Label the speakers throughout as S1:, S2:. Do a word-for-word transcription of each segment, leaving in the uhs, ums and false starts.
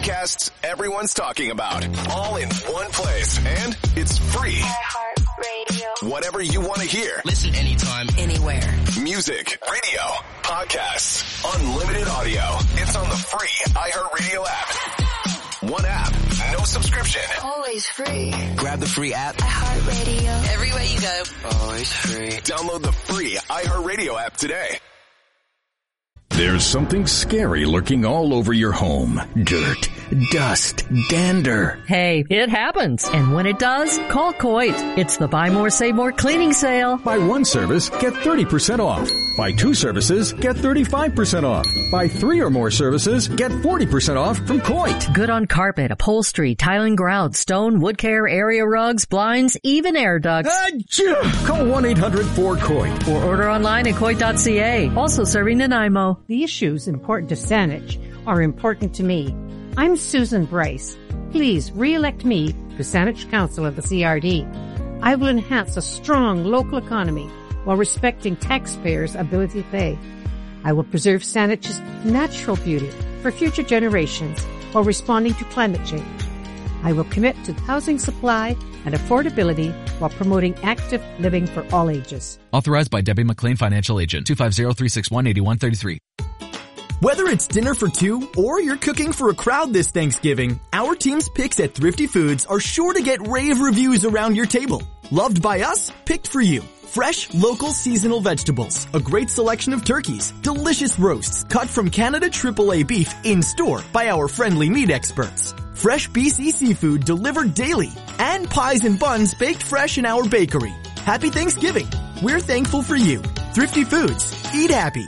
S1: podcasts everyone's talking about, all in one place, and it's free.
S2: iHeartRadio.
S1: Whatever you want to hear.
S3: Listen anytime, anywhere.
S1: Music, radio, podcasts, unlimited audio. It's on the free iHeartRadio app. One app, no subscription.
S2: Always free.
S3: Grab the free app.
S2: iHeartRadio.
S3: Everywhere you go. Always free.
S1: Download the free iHeartRadio app today.
S4: There's something scary lurking all over your home. Dirt, dust, dander.
S5: Hey, it happens. And when it does, call Coit. It's the Buy More, Save More cleaning sale.
S4: Buy one service, get thirty percent off. Buy two services, get thirty-five percent off. Buy three or more services, get forty percent off from Coit.
S5: Good on carpet, upholstery, tiling, grout, stone, wood care, area rugs, blinds, even air ducts.
S4: Achoo! Call one eight hundred four COIT.
S5: Or order online at coit dot c a. Also serving Nanaimo.
S6: The issues important to Saanich are important to me. I'm Susan Bryce. Please re-elect me to Saanich Council of the C R D. I will enhance a strong local economy while respecting taxpayers' ability to pay. I will preserve Saanich's natural beauty for future generations while responding to climate change. I will commit to housing supply and affordability while promoting active living for all ages.
S7: Authorized by Debbie McLean, Financial Agent, two five zero, three six one, eight one three three.
S8: Whether it's dinner for two or you're cooking for a crowd this Thanksgiving, our team's picks at Thrifty Foods are sure to get rave reviews around your table. Loved by us, picked for you. Fresh, local, seasonal vegetables, a great selection of turkeys, delicious roasts cut from Canada triple A beef in store by our friendly meat experts. Fresh B C seafood delivered daily, and pies and buns baked fresh in our bakery. Happy Thanksgiving. We're thankful for you. Thrifty Foods. Eat happy.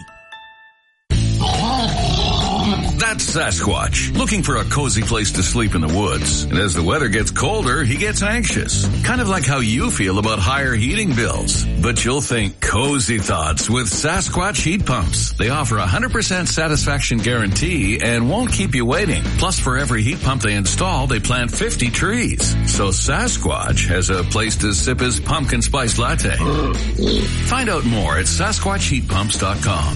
S9: That's Sasquatch, looking for a cozy place to sleep in the woods. And as the weather gets colder, he gets anxious. Kind of like how you feel about higher heating bills. But you'll think cozy thoughts with Sasquatch heat pumps. They offer a one hundred percent satisfaction guarantee and won't keep you waiting. Plus, for every heat pump they install, they plant fifty trees. So Sasquatch has a place to sip his pumpkin spice latte. Find out more at sasquatch heat pumps dot com.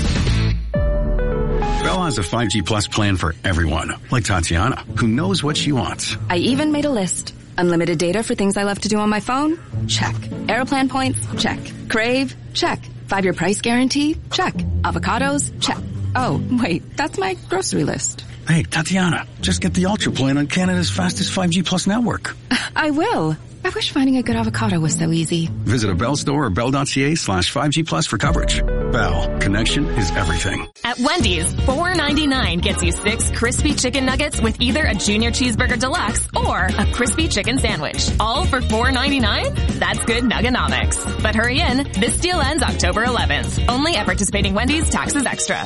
S10: Bell has a five G Plus plan for everyone, like Tatiana, who knows what she wants.
S11: I even made a list. Unlimited data for things I love to do on my phone? Check. Airplan points? Check. Crave? Check. Five-year price guarantee? Check. Avocados? Check. Oh, wait, that's my grocery list.
S10: Hey, Tatiana, just get the Ultra plan on Canada's fastest five G Plus network.
S11: I will. I wish finding a good avocado was so easy.
S10: Visit a Bell store or bell.ca slash 5G Plus for coverage. Bell, connection is everything.
S12: At Wendy's, four ninety-nine gets you six crispy chicken nuggets with either a Junior Cheeseburger Deluxe or a crispy chicken sandwich. All for four ninety-nine? That's good Nugganomics. But hurry in, this deal ends October eleventh. Only at participating Wendy's, taxes extra.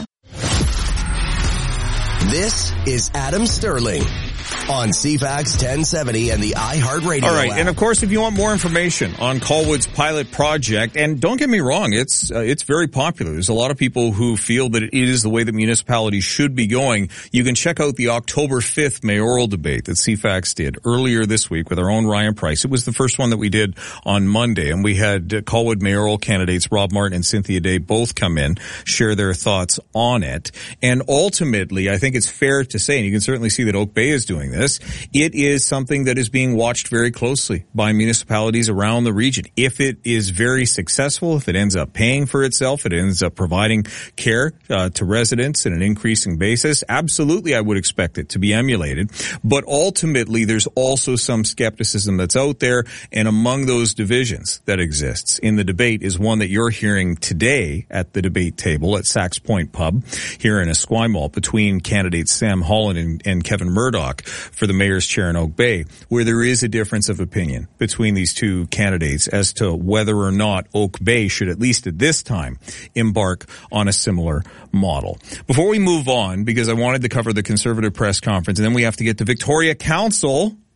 S1: This is Adam Sterling on C FAX ten seventy and the iHeartRadio
S13: All right,
S1: app.
S13: and of course, if you want more information on Colwood's pilot project, and don't get me wrong, it's uh, it's very popular. There's a lot of people who feel that it is the way that municipalities should be going. You can check out the October fifth mayoral debate that C FAX did earlier this week with our own Ryan Price. It was the first one that we did on Monday, and we had uh, Colwood mayoral candidates Rob Martin and Cynthia Day both come in, share their thoughts on it. And ultimately, I think it's fair to say, and you can certainly see that Oak Bay is doing this, it is something that is being watched very closely by municipalities around the region. If it is very successful, if it ends up paying for itself, it ends up providing care uh, to residents on an increasing basis, absolutely I would expect it to be emulated. But ultimately, there's also some skepticism that's out there, and among those divisions that exists in the debate is one that you're hearing today at the debate table at Sax Point Pub here in Esquimalt between candidates Sam Holland and, and Kevin Murdoch for the mayor's chair in Oak Bay, where there is a difference of opinion between these two candidates as to whether or not Oak Bay should, at least at this time, embark on a similar model. Before we move on, because I wanted to cover the Conservative press conference, and then we have to get to Victoria Council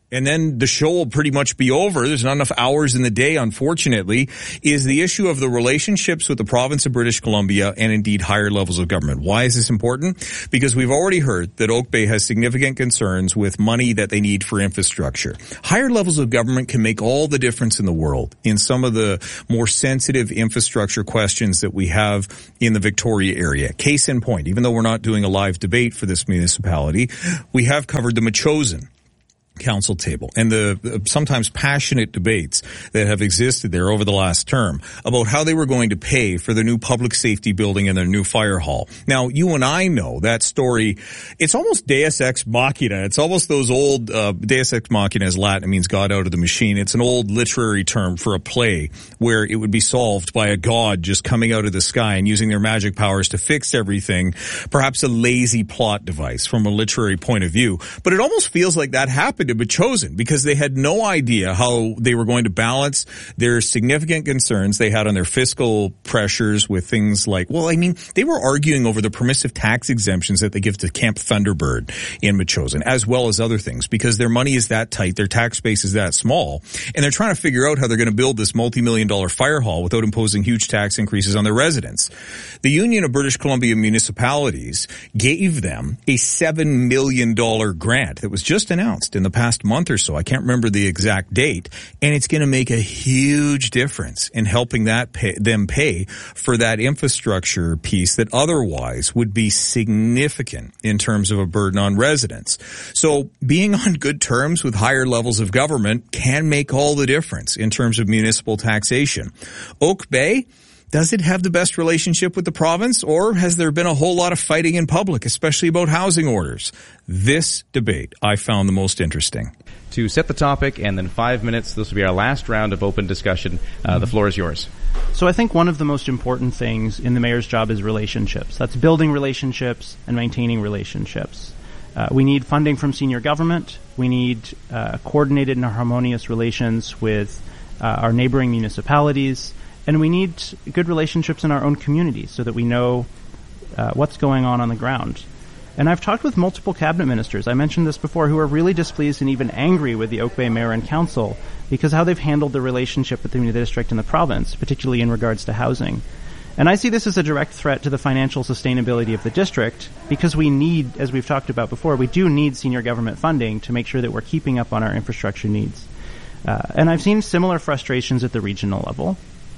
S13: and then the show will pretty much be over. There's not enough hours in the day, unfortunately, is the issue of the relationships with the province of British Columbia and indeed higher levels of government. Why is this important? Because we've already heard that Oak Bay has significant concerns with money that they need for infrastructure. Higher levels of government can make all the difference in the world in some of the more sensitive infrastructure questions that we have in the Victoria area. Case in point, even though we're not doing a live debate for this municipality, we have covered the Metchosin council table and the uh, sometimes passionate debates that have existed there over the last term about how they were going to pay for the new public safety building and their new fire hall. Now, you and I know that story. It's almost Deus Ex Machina. It's almost those old, uh, Deus Ex Machina is Latin. It means God out of the machine. It's an old literary term for a play where it would be solved by a god just coming out of the sky and using their magic powers to fix everything. Perhaps a lazy plot device from a literary point of view. But it almost feels like that happened to Metchosin because they had no idea how they were going to balance their significant concerns they had on their fiscal pressures with things like, well, I mean, they were arguing over the permissive tax exemptions that they give to Camp Thunderbird in Metchosin, as well as other things, because their money is that tight, their tax base is that small, and they're trying to figure out how they're going to build this multi-million dollar fire hall without imposing huge tax increases on their residents. The Union of British Columbia Municipalities gave them a seven million dollars grant that was just announced in the past month or so. I can't remember the exact date, and it's going to make a huge difference in helping that pay, them pay for that infrastructure piece that otherwise would be significant in terms of a burden on residents. So being on good terms with higher levels of government can make all the difference in terms of municipal taxation. Oak Bay, does it have the best relationship with the province, or has there been a whole lot of fighting in public, especially about housing orders? This debate I found the most interesting.
S14: To set the topic, and then five minutes, this will be our last round of open discussion. Uh, mm-hmm. The floor is yours.
S15: So I think one of the most important things in the mayor's job is relationships. That's building relationships and maintaining relationships. Uh, we need funding from senior government. We need uh, coordinated and harmonious relations with uh, our neighboring municipalities. And we need good relationships in our own communities so that we know uh, what's going on on the ground. And I've talked with multiple cabinet ministers, I mentioned this before, who are really displeased and even angry with the Oak Bay Mayor and Council because how they've handled the relationship between the district and the province, particularly in regards to housing. And I see this as a direct threat to the financial sustainability of the district because we need, as we've talked about before, we do need senior government funding to make sure that we're keeping up on our infrastructure needs. Uh, and I've seen similar frustrations at the regional level.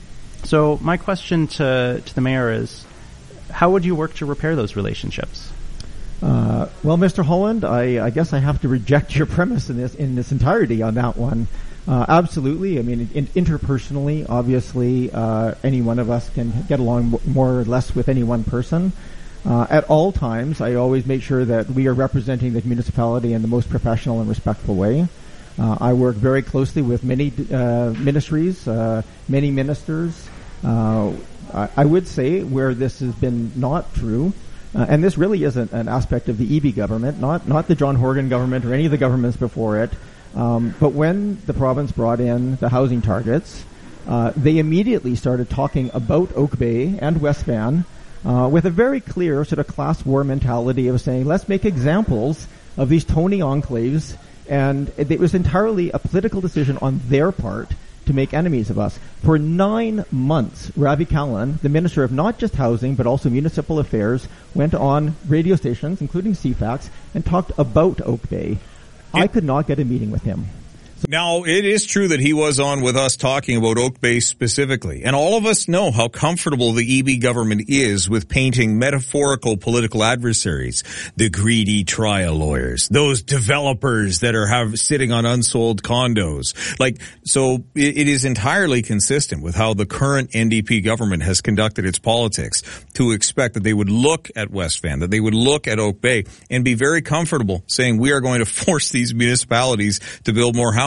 S15: So my question to, to the mayor is, how would you work to repair those relationships?
S16: Uh, well, Mister Holland, I, I guess I have to reject your premise in this in this entirety on that one. Uh, absolutely. I mean, in, interpersonally, obviously, uh, any one of us can get along more or less with any one person. Uh, at all times, I always make sure that we are representing the municipality in the most professional and respectful way. Uh, I work very closely with many uh, ministries, uh, many ministers. Uh, I, I would say where this has been not true, uh, and this really is an, an aspect of the E B government, not not the John Horgan government or any of the governments before it, um, but when the province brought in the housing targets, uh, they immediately started talking about Oak Bay and West Van uh, with a very clear sort of class war mentality of saying, let's make examples of these Tony enclaves. And it was entirely a political decision on their part to make enemies of us. For nine months, Ravi Kahlon, the Minister of not just housing but also municipal affairs, went on radio stations, including C FAX, and talked about Oak Bay. It, I could not get a meeting with him.
S13: Now, it is true that he was on with us talking about Oak Bay specifically, and all of us know how comfortable the E B government is with painting metaphorical political adversaries, the greedy trial lawyers, those developers that are have, sitting on unsold condos. Like, so it, it is entirely consistent with how the current N D P government has conducted its politics to expect that they would look at West Van, that they would look at Oak Bay and be very comfortable saying we are going to force these municipalities to build more housing.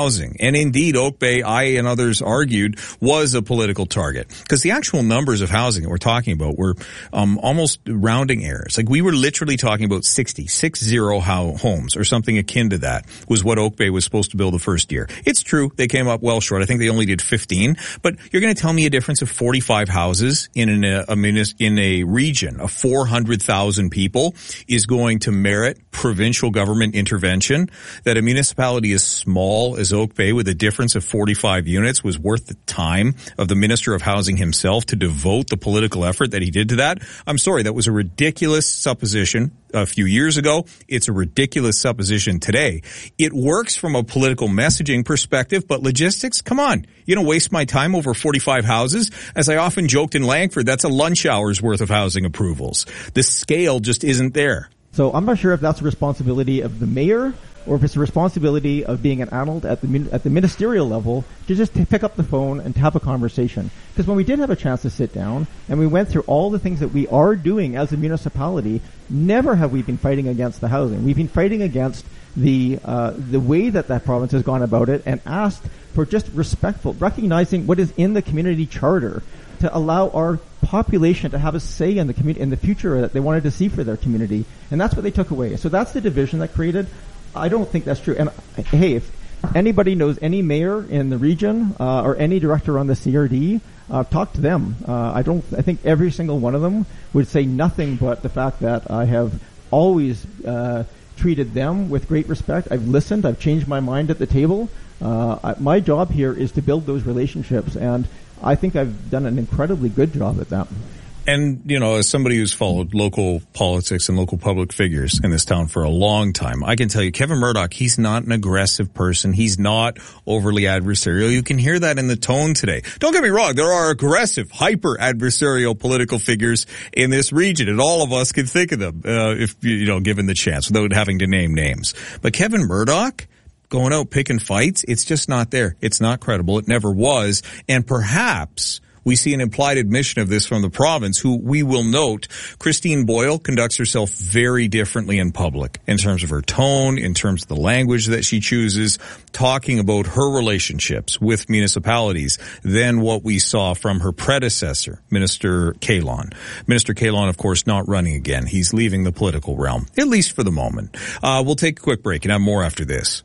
S13: housing. And indeed, Oak Bay, I and others argued, was a political target. Because the actual numbers of housing that we're talking about were um, almost rounding errors. Like, we were literally talking about sixty, six zero how homes or something akin to that was what Oak Bay was supposed to build the first year. It's true, they came up well short. I think they only did fifteen. But you're going to tell me a difference of forty-five houses in an, a, a in a region of four hundred thousand people is going to merit provincial government intervention? That a municipality as small as Oak Bay with a difference of forty-five units was worth the time of the Minister of Housing himself to devote the political effort that he did to that? I'm sorry, that was a ridiculous supposition a few years ago. It's a ridiculous supposition today. It works from a political messaging perspective, but logistics, come on. You don't waste my time over forty-five houses. As I often joked in Langford, that's a lunch hour's worth of housing approvals. The scale just isn't there.
S16: So I'm not sure if that's a responsibility of the mayor or if it's a responsibility of being an adult at the at the ministerial level to just to pick up the phone and to have a conversation. Because when we did have a chance to sit down and we went through all the things that we are doing as a municipality, never have we been fighting against the housing. We've been fighting against the uh, the way that that province has gone about it and asked for just respectful, recognizing what is in the community charter to allow our population to have a say in the community, in the future that they wanted to see for their community. And that's what they took away. So that's the division that created. I don't think that's true. And hey, if anybody knows any mayor in the region uh, or any director on the C R D, uh, talk to them. Uh, I don't. I think every single one of them would say nothing but the fact that I have always uh, treated them with great respect. I've listened. I've changed my mind at the table. Uh, I, my job here is to build those relationships, and I think I've done an incredibly good job at that.
S13: And, you know, as somebody who's followed local politics and local public figures in this town for a long time, I can tell you, Kevin Murdoch, he's not an aggressive person. He's not overly adversarial. You can hear that in the tone today. Don't get me wrong. There are aggressive, hyper-adversarial political figures in this region, and all of us can think of them, uh, if, you know, given the chance, without having to name names. But Kevin Murdoch, going out picking fights, it's just not there. It's not credible. It never was. And perhaps we see an implied admission of this from the province, who we will note, Christine Boyle conducts herself very differently in public in terms of her tone, in terms of the language that she chooses, talking about her relationships with municipalities than what we saw from her predecessor, Minister Kahlon. Minister Kahlon, of course, not running again. He's leaving the political realm, at least for the moment. Uh, we'll take a quick break and have more after this.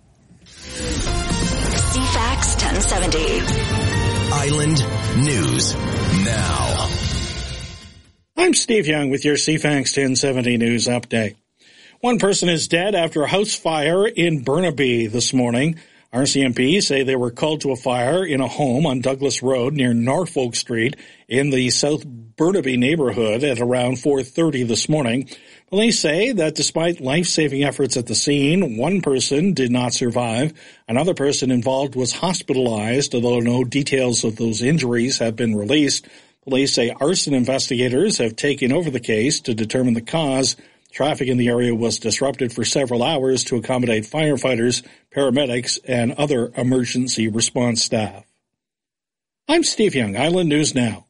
S2: C FAX ten seventy.
S1: Island News Now.
S17: I'm Steve Young with your C FAX ten seventy News Update. One person is dead after a house fire in Burnaby this morning. R C M P say they were called to a fire in a home on Douglas Road near Norfolk Street in the South Burnaby neighborhood at around four thirty this morning. Police say that despite life-saving efforts at the scene, one person did not survive. Another person involved was hospitalized, although no details of those injuries have been released. Police say arson investigators have taken over the case to determine the cause. Traffic in the area was disrupted for several hours to accommodate firefighters, paramedics, and other emergency response staff. I'm Steve Young, Island News Now.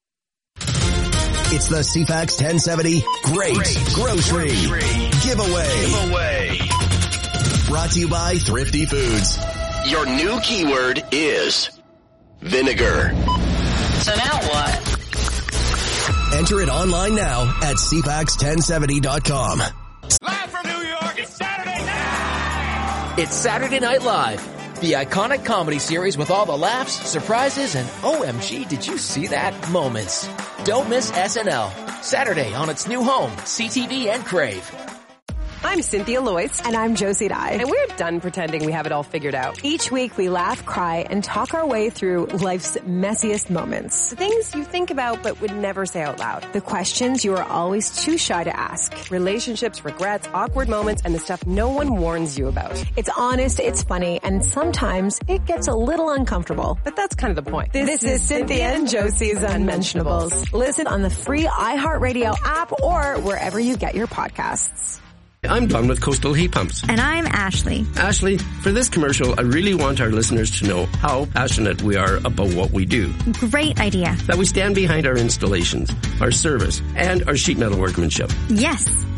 S1: It's the C FAX ten seventy Great, Great Grocery, Grocery Giveaway. Giveaway. Brought to you by Thrifty Foods. Your new keyword is vinegar.
S3: So now what?
S1: Enter it online now at C FAX ten seventy dot com.
S18: Live from New York, it's Saturday night!
S3: It's Saturday Night Live, the iconic comedy series with all the laughs, surprises, and O M G, did you see that moments. Don't miss S N L, Saturday on its new home, C T V and Crave.
S19: I'm Cynthia Loyce. And I'm Josie Dye. And we're done pretending we have it all figured out. Each week we laugh, cry, and talk our way through life's messiest moments. The things you think about but would never say out loud. The questions you are always too shy to ask. Relationships, regrets, awkward moments, and the stuff no one warns you about. It's honest, it's funny, and sometimes it gets a little uncomfortable. But that's kind of the point. This, this is Cynthia and Josie's Unmentionables. Listen on the free iHeartRadio app or wherever you get your podcasts.
S20: I'm Don with Coastal Heat Pumps.
S21: And I'm Ashley.
S20: Ashley, for this commercial, I really want our listeners to know how passionate we are about what we do.
S21: Great idea.
S20: That we stand behind our installations, our service, and our sheet metal workmanship.
S21: Yes.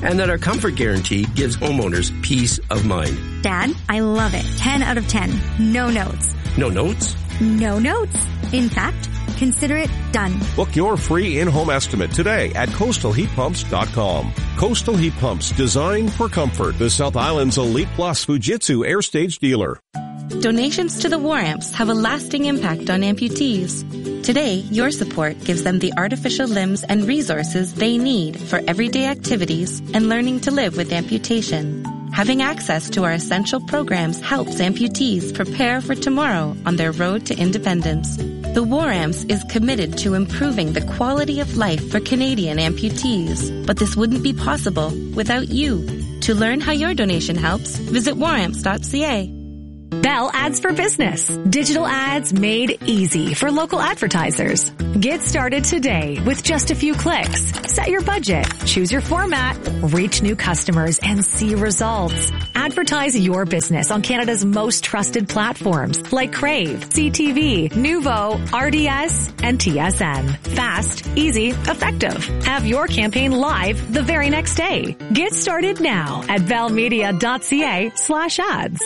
S20: and that our comfort guarantee gives homeowners peace of mind.
S2: Dad, I love it. ten out of ten. No notes.
S20: No notes?
S2: No notes. In fact, consider it done.
S21: Book your free in-home estimate today at coastal heat pumps dot com. Coastal Heat Pumps, designed for comfort. The South Island's Elite Plus Fujitsu Air Stage dealer.
S22: Donations to the War Amps have a lasting impact on amputees. Today, your support gives them the artificial limbs and resources they need for everyday activities and learning to live with amputation. Having access to our essential programs helps amputees prepare for tomorrow on their road to independence. The War Amps is committed to improving the quality of life for Canadian amputees, but this wouldn't be possible without you. To learn how your donation helps, visit war amps dot c a.
S23: Bell Ads for Business. Digital ads made easy for local advertisers. Get started today with just a few clicks. Set your budget, choose your format, reach new customers, and see results. Advertise your business on Canada's most trusted platforms like Crave, C T V, Nuvo, R D S, and T S N. Fast, easy, effective. Have your campaign live the very next day. Get started now at bell media dot c a slash ads.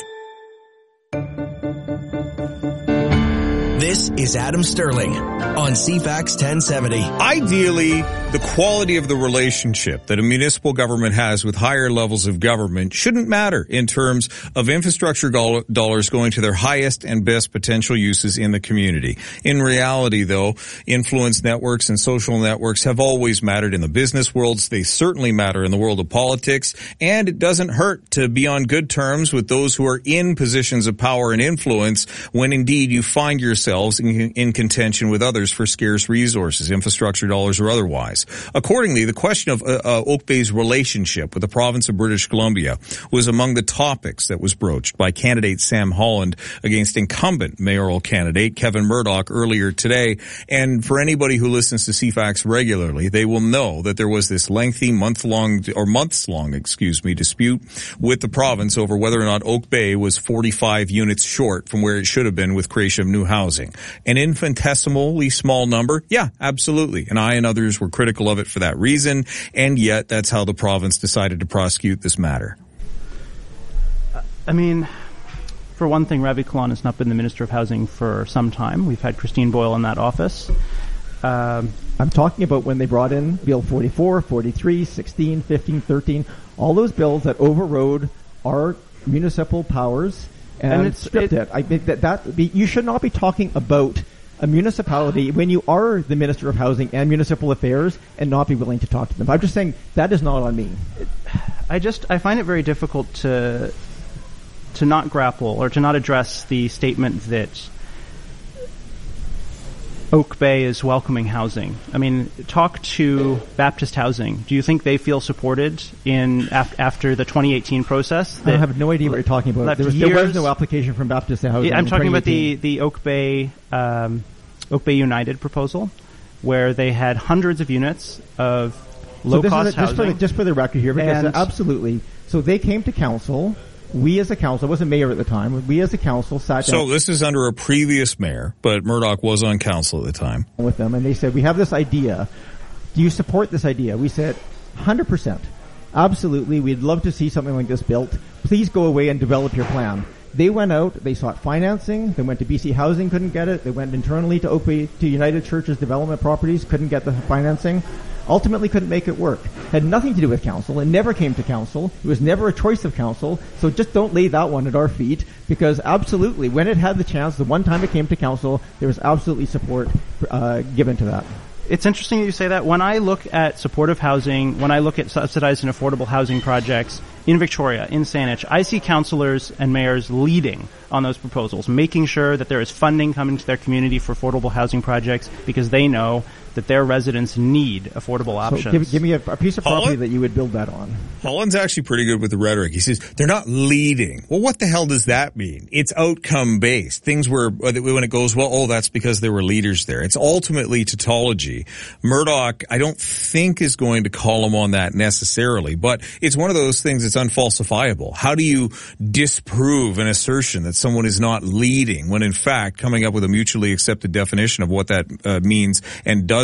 S1: This is Adam Sterling on C FAX ten seventy.
S13: Ideally, the quality of the relationship that a municipal government has with higher levels of government shouldn't matter in terms of infrastructure dollars going to their highest and best potential uses in the community. In reality, though, influence networks and social networks have always mattered in the business worlds. They certainly matter in the world of politics, and it doesn't hurt to be on good terms with those who are in positions of power and influence when indeed you find yourself In, in contention with others for scarce resources, infrastructure dollars or otherwise. Accordingly, the question of uh, uh, Oak Bay's relationship with the province of British Columbia was among the topics that was broached by candidate Sam Holland against incumbent mayoral candidate Kevin Murdoch earlier today. And for anybody who listens to C FAX regularly, they will know that there was this lengthy month-long or months-long, excuse me, dispute with the province over whether or not Oak Bay was forty-five units short from where it should have been with creation of new housing. An infinitesimally small number? Yeah, absolutely. And I and others were critical of it for that reason, and yet that's how the province decided to prosecute this matter.
S15: I mean, for one thing, Ravi Kahlon has not been the Minister of Housing for some time. We've had Christine Boyle in that office. Um,
S16: I'm talking about when they brought in Bill forty-four, forty-three, sixteen, fifteen, thirteen, all those bills that overrode our municipal powers and, and it's, stripped it, it. I think that, that be, you should not be talking about a municipality when you are the Minister of Housing and Municipal Affairs and not be willing to talk to them. I'm just saying that is not on me.
S15: I just, I find it very difficult to, to not grapple or to not address the statement that Oak Bay is welcoming housing. I mean, talk to Baptist Housing. Do you think they feel supported in af- after the twenty eighteen process?
S16: I have no idea what you're talking about. There was, there was no application from Baptist Housing.
S15: I'm talking about the, the Oak Bay um, Oak Bay United proposal, where they had hundreds of units of low-cost
S16: so housing. Just for, the, just for the record here, because
S15: and
S16: absolutely. So they came to council. We as a council, I wasn't mayor at the time, we as a council sat down.
S13: So this is under a previous mayor, but Murdoch was on council at the time.
S16: With them, and they said, we have this idea. Do you support this idea? We said, one hundred percent. Absolutely. We'd love to see something like this built. Please go away and develop your plan. They went out, they sought financing, they went to B C Housing, couldn't get it. They went internally to Oak Bay, to United Churches Development Properties, couldn't get the financing. Ultimately couldn't make it work. Had nothing to do with council. It never came to council. It was never a choice of council. So just don't lay that one at our feet, because absolutely, when it had the chance, the one time it came to council, there was absolutely support uh, given to that.
S15: It's interesting that you say that. When I look at supportive housing, when I look at subsidized and affordable housing projects in Victoria, in Saanich, I see councillors and mayors leading on those proposals, making sure that there is funding coming to their community for affordable housing projects, because they know that their residents need affordable options.
S16: So give, give me a, a piece of property Holland? that you would build that on.
S13: Holland's actually pretty good with the rhetoric. He says, they're not leading. Well, what the hell does that mean? It's outcome-based. Things were, when it goes, well, oh, that's because there were leaders there. It's ultimately tautology. Murdoch, I don't think, is going to call him on that necessarily, but it's one of those things that's unfalsifiable. How do you disprove an assertion that someone is not leading when, in fact, coming up with a mutually accepted definition of what that uh, means and does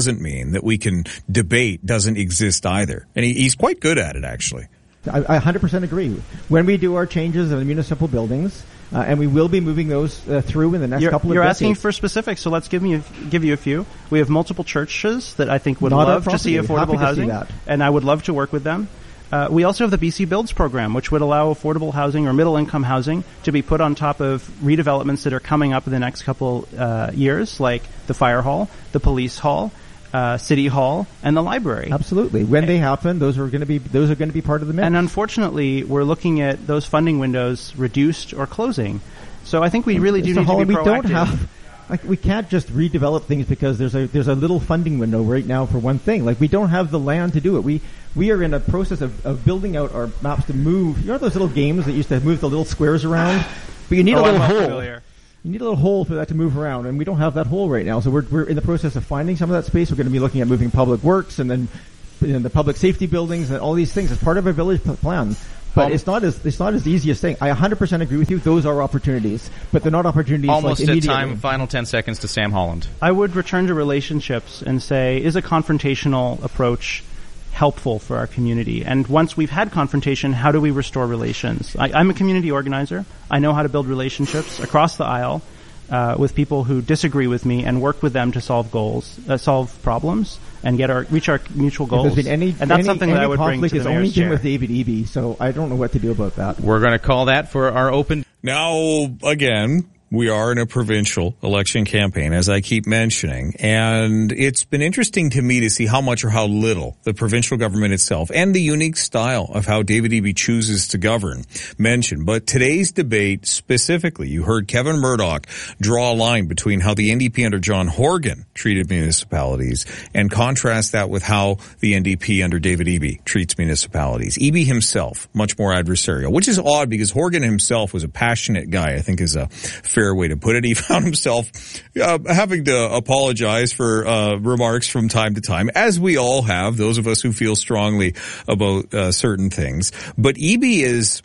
S13: doesn't mean that we can debate doesn't exist either. And he, he's quite good at it, actually.
S16: I, I one hundred percent agree. When we do our changes in the municipal buildings, uh, and we will be moving those uh, through in the next
S15: you're,
S16: couple of
S15: you're
S16: decades.
S15: You're asking for specifics, so let's give me a, give you a few. We have multiple churches that I think would
S16: Not
S15: love to see affordable housing,
S16: see that.
S15: and I would love to work with them. Uh, we also have the B C Builds program, which would allow affordable housing or middle-income housing to be put on top of redevelopments that are coming up in the next couple uh, years, like the fire hall, the police hall, uh, city hall, and the library.
S16: Absolutely. When they happen, those are going to be those are going to be part of the mix.
S15: And unfortunately, we're looking at those funding windows reduced or closing. So I think we really do
S16: Mister
S15: need
S16: Holland,
S15: to be proactive.
S16: We don't have. Like, we can't just redevelop things because there's a there's a little funding window right now for one thing. Like, we don't have the land to do it. We we are in a process of, of building out our maps to move. You know those little games that used to move the little squares around? But you need
S15: oh,
S16: a little
S15: I'm
S16: hole.
S15: Familiar.
S16: You need a little hole for that to move around, and we don't have that hole right now. So we're we're in the process of finding some of that space. We're going to be looking at moving public works and then you know, the public safety buildings and all these things as part of our village plan. But um, it's not as it's not as easy as saying. I one hundred percent agree with you. Those are opportunities, but they're not opportunities.
S14: Almost
S16: like
S14: at time. Final ten seconds to Sam Holland.
S15: I would return to relationships and say, is a confrontational approach helpful for our community? And once we've had confrontation, how do we restore relations? I, I'm a community organizer. I know how to build relationships across the aisle uh, with people who disagree with me and work with them to solve goals, uh, solve problems. And get our reach our mutual goals.
S16: If there's been any,
S15: and that's
S16: any,
S15: something
S16: any
S15: that I would bring to the
S16: mayor's
S15: chair.
S16: only been with David Eby, so I don't know what to do about that.
S14: We're going to call that for our open.
S13: Now, again, we are in a provincial election campaign, as I keep mentioning, and it's been interesting to me to see how much or how little the provincial government itself and the unique style of how David Eby chooses to govern mentioned. But today's debate specifically, you heard Kevin Murdoch draw a line between how the N D P under John Horgan treated municipalities and contrast that with how the N D P under David Eby treats municipalities. Eby himself, much more adversarial, which is odd because Horgan himself was a passionate guy, I think is a fair way to put it. He found himself uh, having to apologize for uh, remarks from time to time, as we all have, those of us who feel strongly about uh, certain things. But Eby is...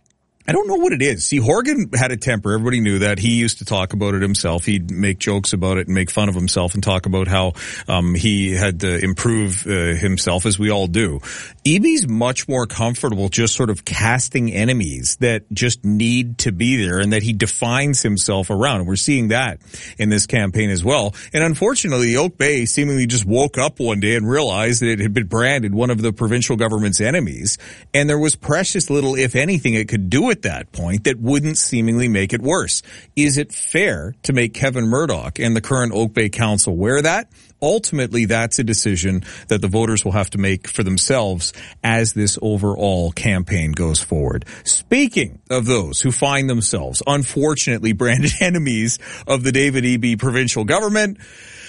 S13: I don't know what it is. See, Horgan had a temper. Everybody knew that. He used to talk about it himself. He'd make jokes about it and make fun of himself and talk about how um he had to improve uh, himself, as we all do. Eby's much more comfortable just sort of casting enemies that just need to be there and that he defines himself around. And we're seeing that in this campaign as well. And unfortunately, Oak Bay seemingly just woke up one day and realized that it had been branded one of the provincial government's enemies. And there was precious little, if anything, it could do with that point that wouldn't seemingly make it worse. Is it fair to make Kevin Murdoch and the current Oak Bay Council wear that? Ultimately, that's a decision that the voters will have to make for themselves as this overall campaign goes forward. Speaking of those who find themselves, unfortunately, branded enemies of the David Eby provincial government,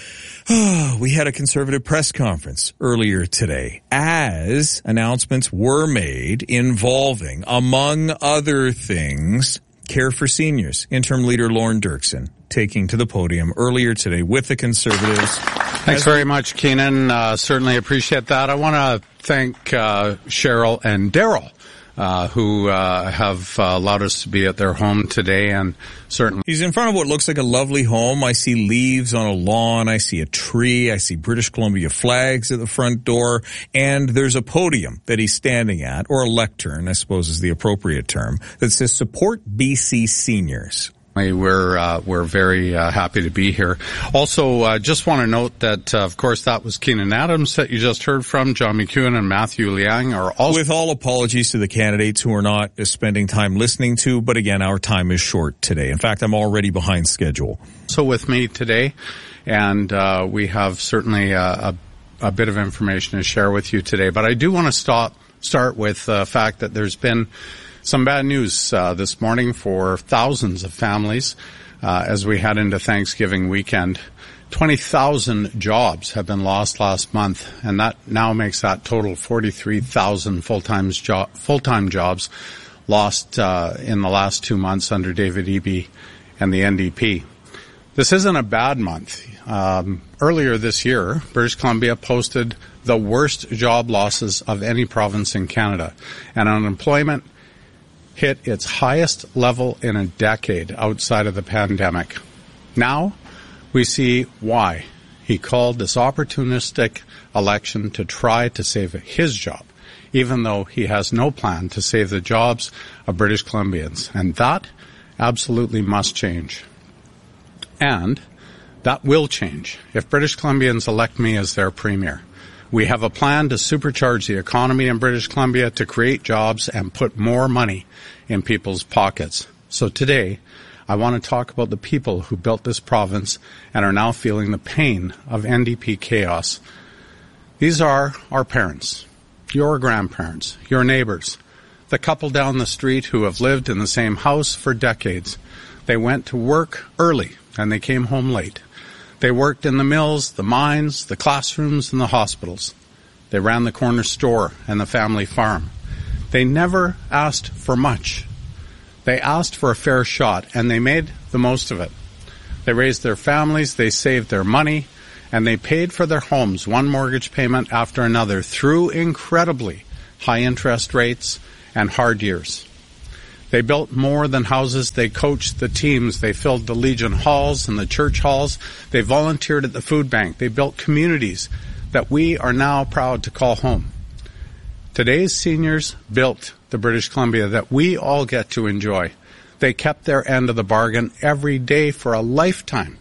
S13: we had a Conservative press conference earlier today as announcements were made involving, among other things, Care for Seniors. Interim Leader Lorne Dirksen taking to the podium earlier today with the Conservatives.
S4: Thanks very much, Keenan. Uh, certainly appreciate that. I want to thank uh, Cheryl and Daryl. Uh, who uh, have uh, allowed us to be at their home today, and certainly...
S13: He's in front of what looks like a lovely home. I see leaves on a lawn. I see a tree. I see British Columbia flags at the front door. And there's a podium that he's standing at, or a lectern, I suppose is the appropriate term, that says, Support B C Seniors.
S4: We're uh, we're very uh, happy to be here. Also, uh, just want to note that, uh, of course, that was Keenan Adams that you just heard from. John McEwen and Matthew Liang are also...
S13: With all apologies to the candidates who are not spending time listening to, but again, our time is short today. In fact, I'm already behind schedule.
S4: So with me today, and uh, we have certainly a, a, a bit of information to share with you today. But I do want to stop, start with the fact that there's been some bad news uh, this morning for thousands of families uh, as we head into Thanksgiving weekend. twenty thousand jobs have been lost last month, and that now makes that total forty-three thousand full-time jo- full-time jobs lost uh, in the last two months under David Eby and the N D P. This isn't a bad month. Um, earlier this year, British Columbia posted the worst job losses of any province in Canada, and unemployment hit its highest level in a decade outside of the pandemic. Now, we see why He called this opportunistic election to try to save his job, even though he has no plan to save the jobs of British Columbians. And that absolutely must change. And that will change if British Columbians elect me as their premier. We have a plan to supercharge the economy in British Columbia, to create jobs and put more money in people's pockets. So today, I want to talk about the people who built this province and are now feeling the pain of N D P chaos. These are our parents, your grandparents, your neighbors, the couple down the street who have lived in the same house for decades. They went to work early and they came home late. They worked in the mills, the mines, the classrooms, and the hospitals. They ran the corner store and the family farm. They never asked for much. They asked for a fair shot, and they made the most of it. They raised their families, they saved their money, and they paid for their homes, one mortgage payment after another, through incredibly high interest rates and hard years. They built more than houses. They coached the teams. They filled the Legion halls and the church halls. They volunteered at the food bank. They built communities that we are now proud to call home. Today's seniors built the British Columbia that we all get to enjoy. They kept their end of the bargain every day for a lifetime.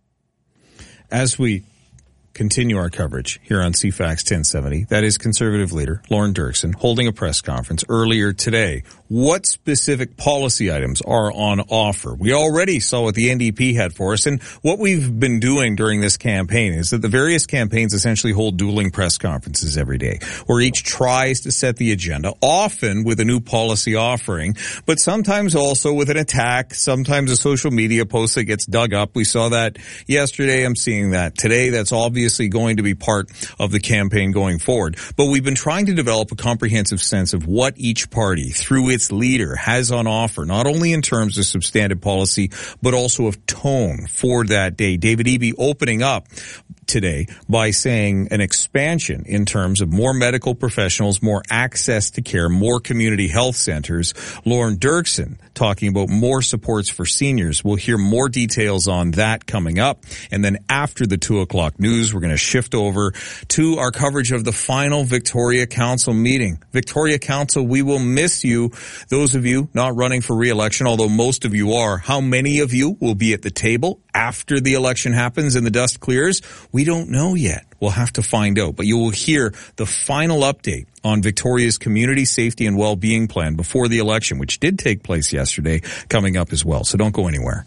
S13: As we continue our coverage here on C FAX ten seventy, that is Conservative leader Lorne Dirksen holding a press conference earlier today. What specific policy items are on offer? We already saw what the N D P had for us, and what we've been doing during this campaign is that the various campaigns essentially hold dueling press conferences every day, where each tries to set the agenda, often with a new policy offering, but sometimes also with an attack, sometimes a social media post that gets dug up. We saw that yesterday. I'm seeing that today. That's obviously going to be part of the campaign going forward. But we've been trying to develop a comprehensive sense of what each party, through its leader, has on offer, not only in terms of substantive policy, but also of tone for that day. David Eby opening up today by saying an expansion in terms of more medical professionals, more access to care, more community health centers. Lorne Dirksen talking about more supports for seniors. We'll hear more details on that coming up. And then after the two o'clock news, we're going to shift over to our coverage of the final Victoria Council meeting. Victoria Council, we will miss you. Those of you not running for re-election, although most of you are, how many of you will be at the table after the election happens and the dust clears? We don't know yet. We'll have to find out. But you will hear the final update on Victoria's Community Safety and Wellbeing Plan before the election, which did take place yesterday, coming up as well. So don't go anywhere.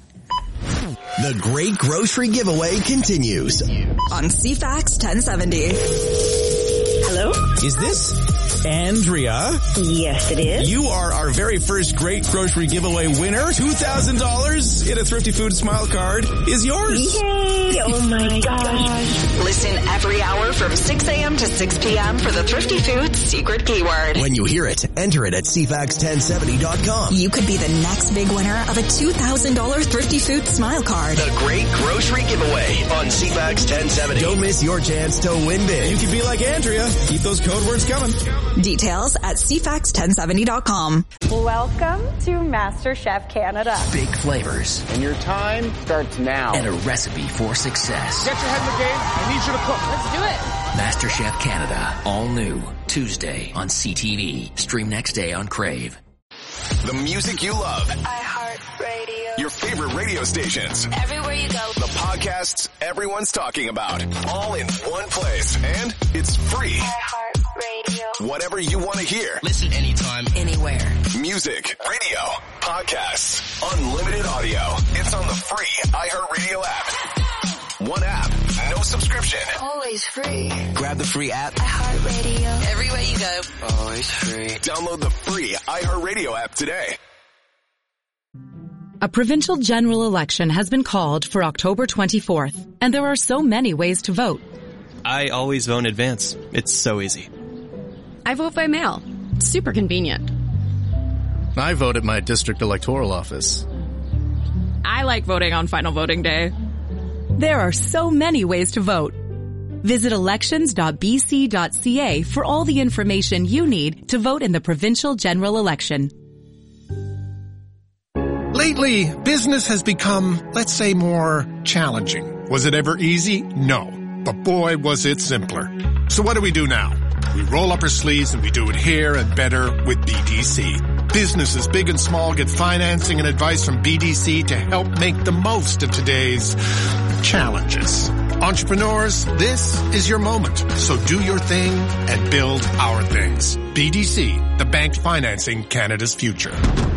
S1: The Great Grocery Giveaway continues
S5: on C FAX ten seventy.
S6: Hello?
S7: Is this Andrea?
S6: Yes, it is.
S7: You are our very first Great Grocery Giveaway winner. two thousand dollars in a Thrifty Food Smile Card is yours.
S6: Yay! Oh my gosh.
S5: Listen every hour from six a.m. to six p.m. for the Thrifty Foods secret keyword.
S1: When you hear it, enter it at C FAX ten seventy dot com.
S5: You could be the next big winner of a two thousand dollars Thrifty Food Smile Card.
S1: The Great Grocery Giveaway on C FAX ten seventy. Don't miss your chance to win big.
S7: You can be like Andrea. Keep those code words coming.
S5: Details at C FAX ten seventy dot com.
S24: Welcome to MasterChef Canada.
S3: Big flavors.
S25: And your time starts now.
S3: And a recipe for success.
S25: Get your head in the game. I need you to cook. Let's do it.
S3: MasterChef Canada. All new. Tuesday on C T V. Stream next day on Crave.
S1: The music you love.
S26: iHeartRadio.
S1: Your favorite radio stations.
S26: Everywhere you go.
S1: The podcasts everyone's talking about. All in one place. And it's free.
S26: iHeartRadio.
S1: Whatever you want to hear.
S3: Listen anytime, anywhere.
S1: Music, radio, podcasts, unlimited audio. It's on the free iHeartRadio app. One app, no subscription.
S26: Always free.
S1: Grab the free app.
S26: iHeartRadio. Everywhere you go.
S1: Always free. Download the free iHeartRadio app today.
S27: A provincial general election has been called for October twenty-fourth, and there are so many ways to vote.
S28: I always vote in advance. It's so easy.
S29: I vote by mail. It's super convenient.
S28: I vote at my district electoral office.
S29: I like voting on final voting day.
S27: There are so many ways to vote. Visit elections dot b c dot c a for all the information you need to vote in the provincial general election.
S30: Lately, business has become, let's say, more challenging. Was it ever easy? No.
S8: but boy, was it simpler. So what do we do now? We roll up our sleeves and we do it here and better with B D C. Businesses big and small get financing and advice from B D C to help make the most of today's challenges. Entrepreneurs, this is your moment. So do your thing and build our things. B D C, the bank financing Canada's future.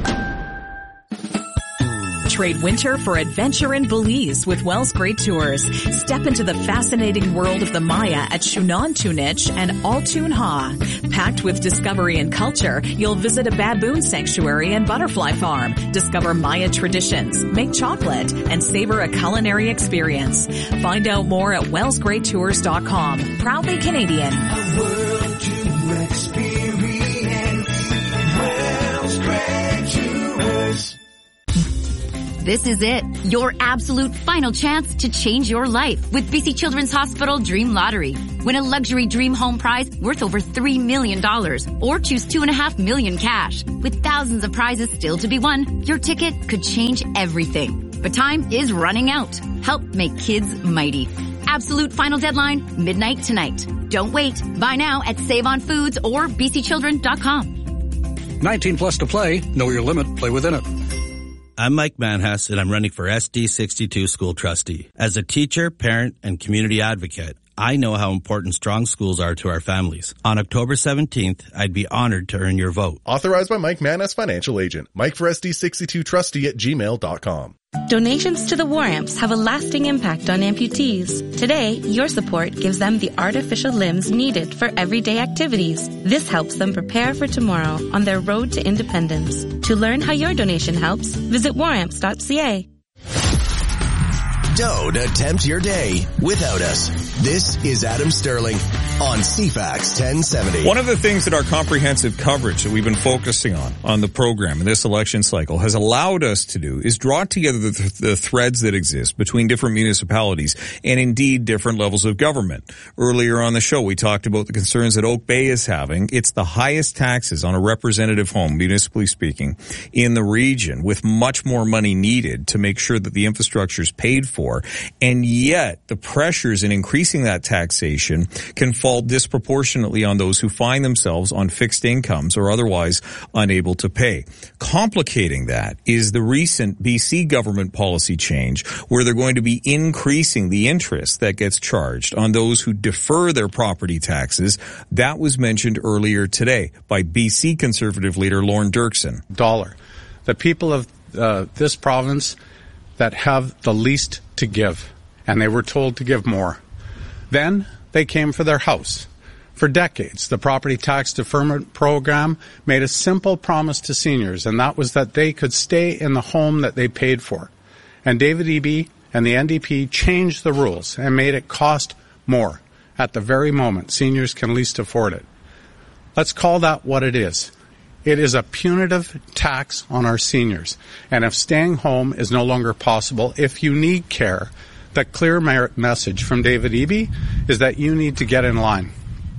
S23: Trade winter for adventure in Belize with Wells Great Tours. Step into the fascinating world of the Maya at Shunan Tunich and Altun Ha. Packed with discovery and culture, you'll visit a baboon sanctuary and butterfly farm, discover Maya traditions, make chocolate, and savor a culinary experience. Find out more at wells great tours dot com. Proudly Canadian.
S9: A world to experience. Wells Great Tours.
S10: This is it, your absolute final chance to change your life with B C Children's Hospital Dream Lottery. Win a luxury dream home prize worth over three million dollars or choose two point five million dollars cash. With thousands of prizes still to be won, your ticket could change everything. But time is running out. Help make kids mighty. Absolute final deadline, midnight tonight. Don't wait. Buy now at Save on Foods or b c children dot com.
S11: nineteen plus to play. Know your limit. Play within it.
S12: I'm Mike Manhas, and I'm running for S D sixty-two school trustee. As a teacher, parent, and community advocate, I know how important strong schools are to our families. On October seventeenth, I'd be honored to earn your vote.
S17: Authorized by Mike Manhas, financial agent. Mike for S D sixty-two trustee at gmail dot com.
S22: Donations to the War Amps have a lasting impact on amputees. Today, your support gives them the artificial limbs needed for everyday activities. This helps them prepare for tomorrow on their road to independence. To learn how your donation helps, visit war amps dot c a.
S1: Don't attempt your day without us. This is Adam Sterling on C FAX ten seventy.
S13: One of the things that our comprehensive coverage that we've been focusing on on the program in this election cycle has allowed us to do is draw together the, th- the threads that exist between different municipalities and indeed different levels of government. Earlier on the show, we talked about the concerns that Oak Bay is having. It's the highest taxes on a representative home, municipally speaking, in the region, with much more money needed to make sure that the infrastructure is paid for. And yet the pressures in increasing that taxation can fall disproportionately on those who find themselves on fixed incomes or otherwise unable to pay. Complicating that is the recent B C government policy change where they're going to be increasing the interest that gets charged on those who defer their property taxes. That was mentioned earlier today by B C Conservative leader Lorne Dirksen.
S4: Dollar. The people of uh, this province that have the least to give, and they were told to give more. Then they came for their house. For decades, the property tax deferment program made a simple promise to seniors, and that was that they could stay in the home that they paid for. And David Eby and the N D P changed the rules and made it cost more at the very moment seniors can least afford it. Let's call that what it is. It is a punitive tax on our seniors. And if staying home is no longer possible, if you need care, the clear mer- message from David Eby is that you need to get in line.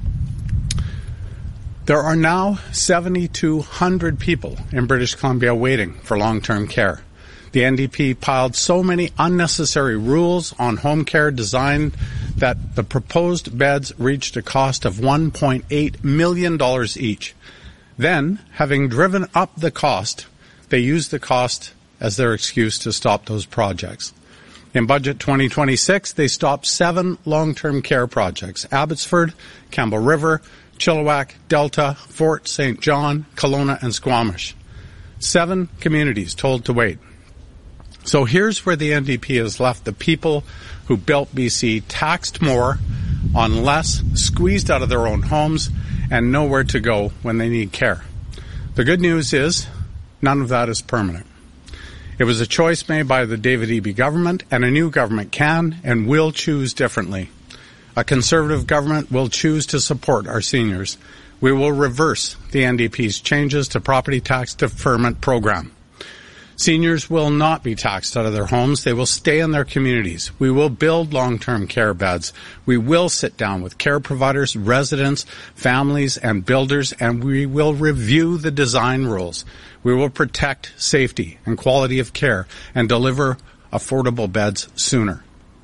S4: There are now seven thousand two hundred people in British Columbia waiting for long-term care. The N D P piled so many unnecessary rules on home care designed that the proposed beds reached a cost of one point eight million dollars each. Then, having driven up the cost, they used the cost as their excuse to stop those projects. In Budget twenty twenty-six, they stopped seven long-term care projects: Abbotsford, Campbell River, Chilliwack, Delta, Fort Saint John, Kelowna, and Squamish. Seven communities told to wait. So here's where the N D P has left the people who built B C taxed more, on less, squeezed out of their own homes, and nowhere to go when they need care. The good news is none of that is permanent. It was a choice made by the David Eby government, and a new government can and will choose differently. A Conservative government will choose to support our seniors. We will reverse the N D P's changes to property tax deferment program. Seniors will not be taxed out of their homes. They will stay in their communities. We will build long-term care beds. We will sit down with care providers, residents, families, and builders, and we will review the design rules. We will protect safety and quality of care and deliver affordable beds sooner.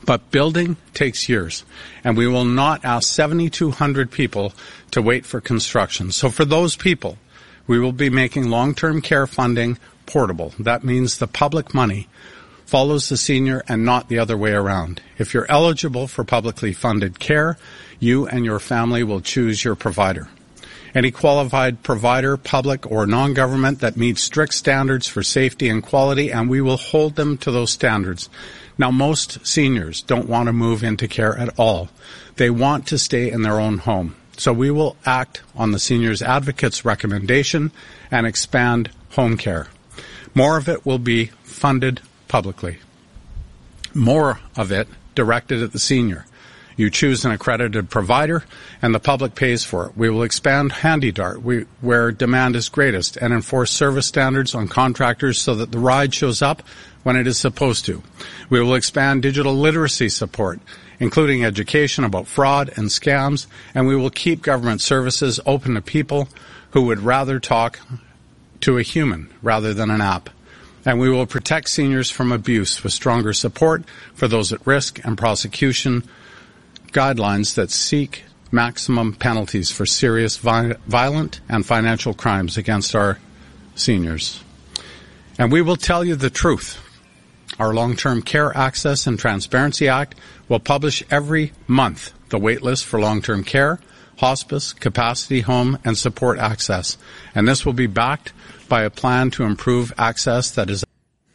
S4: But building takes years, and we will not ask seventy-two hundred people to wait for construction. So for those people, we will be making long-term care funding portable. That means the public money follows the senior and not the other way around. If you're eligible for publicly funded care, you and your family will choose your provider. Any qualified provider, public or non-government, that meets strict standards for safety and quality, and we will hold them to those standards. Now, most seniors don't want to move into care at all. They want to stay in their own home. So we will act on the Seniors Advocate's recommendation and expand home care. More of it will be funded publicly. More of it directed at the senior. You choose an accredited provider, and the public pays for it. We will expand HandyDart we, where demand is greatest and enforce service standards on contractors so that the ride shows up when it is supposed to. We will expand digital literacy support, including education about fraud and scams, and we will keep government services open to people who would rather talk to a human rather than an app. And we will protect seniors from abuse with stronger support for those at risk and prosecution guidelines that seek maximum penalties for serious vi- violent and financial crimes against our seniors. And we will tell you the truth. Our Long-Term Care Access and Transparency Act will publish every month the wait list for long-term care, hospice, capacity home, and support access. And this will be backed by a plan to improve access that is.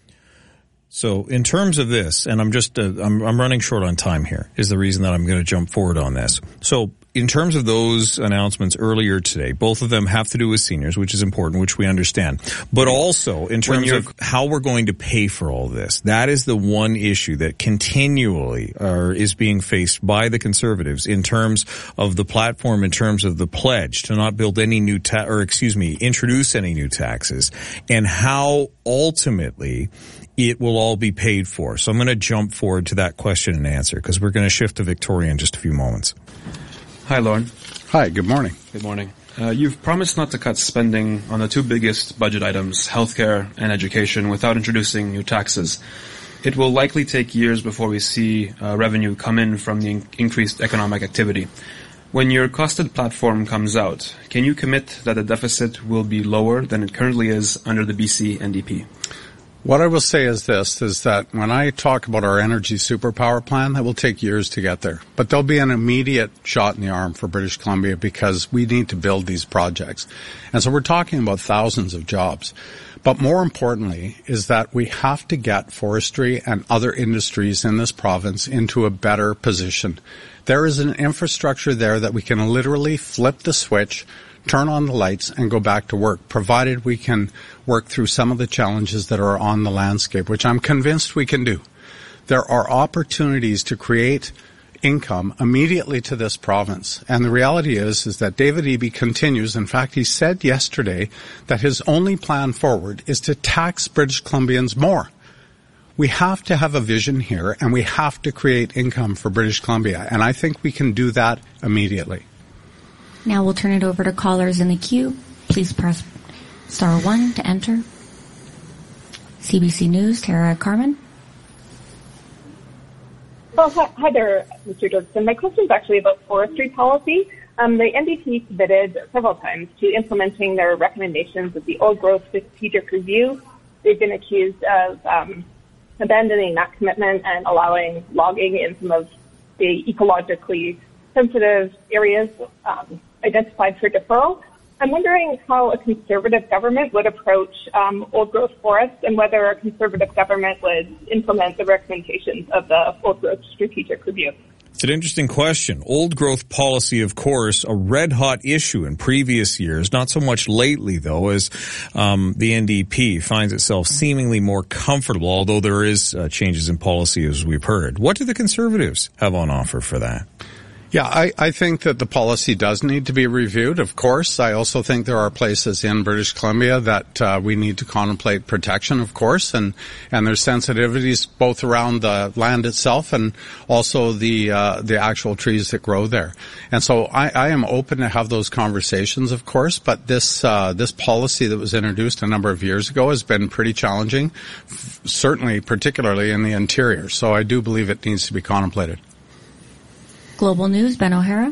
S13: So in terms of this, and I'm just, uh, I'm, I'm running short on time here, is the reason that I'm going to jump forward on this. So in terms of those announcements earlier today, both of them have to do with seniors, which is important, which we understand. But also in terms of how we're going to pay for all this, that is the one issue that continually are, is being faced by the Conservatives in terms of the platform, in terms of the pledge to not build any new ta- or excuse me, introduce any new taxes, and how ultimately it will all be paid for. So I'm going to jump forward to that question and answer because we're going to shift to Victoria in just a few moments.
S2: Hi, Lauren.
S4: Hi, good morning.
S2: Good morning. Uh, you've promised not to cut spending on the two biggest budget items, healthcare and education, without introducing new taxes. It will likely take years before we see uh, revenue come in from the in- increased economic activity. When your costed platform comes out, can you commit that the deficit will be lower than it currently is under the B C N D P?
S4: What I will say is this, is that when I talk about our energy superpower plan, that will take years to get there. But there'll be an immediate shot in the arm for British Columbia because we need to build these projects. And so we're talking about thousands of jobs. But more importantly is that we have to get forestry and other industries in this province into a better position. There is an infrastructure there that we can literally flip the switch, turn on the lights, and go back to work, provided we can work through some of the challenges that are on the landscape, which I'm convinced we can do. There are opportunities to create income immediately to this province. And the reality is, is that David Eby continues. In fact, he said yesterday that his only plan forward is to tax British Columbians more. We have to have a vision here, and we have to create income for British Columbia. And I think we can do that immediately.
S6: Now we'll turn it over to callers in the queue. Please press star one to enter. C B C News, Tara Carmen.
S14: Well, hi, hi there, Mister Joseph. My question is actually about forestry policy. Um, the N D P committed several times to implementing their recommendations of the Old Growth Strategic Review. They've been accused of um, abandoning that commitment and allowing logging in some of the ecologically sensitive areas um, identified for deferral. I'm wondering how a Conservative government would approach um, old growth forests and whether a Conservative government would implement the recommendations of the Old Growth Strategic Review.
S13: It's an interesting question. Old growth policy, of course, a red-hot issue in previous years, not so much lately, though, as um, the N D P finds itself seemingly more comfortable, although there is uh, changes in policy, as we've heard. What do the Conservatives have on offer for that?
S4: Yeah, I, I think that the policy does need to be reviewed, of course. I also think there are places in British Columbia that uh, we need to contemplate protection, of course, and, and there's sensitivities both around the land itself and also the uh, the actual trees that grow there. And so I, I am open to have those conversations, of course, but this uh, this policy that was introduced a number of years ago has been pretty challenging, f- certainly particularly in the interior. So I do believe it needs to be contemplated.
S6: Global News, Ben O'Hara.